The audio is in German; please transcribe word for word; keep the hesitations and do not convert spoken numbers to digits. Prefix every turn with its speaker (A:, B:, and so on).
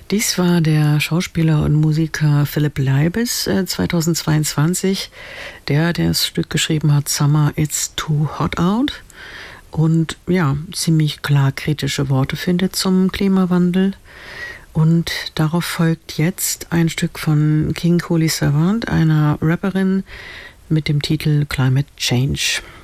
A: Dies war der Schauspieler und Musiker Philipp Leibes äh, zweitausendzweiundzwanzig, der das Stück geschrieben hat, Summer It's Too Hot Out, und ja, ziemlich klar kritische Worte findet zum Klimawandel. Und darauf folgt jetzt ein Stück von King Cooley Savant, einer Rapperin, mit dem Titel Climate Change.